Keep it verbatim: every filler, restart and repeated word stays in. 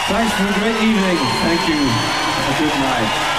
Thanks for a great evening. Thank you. A good night.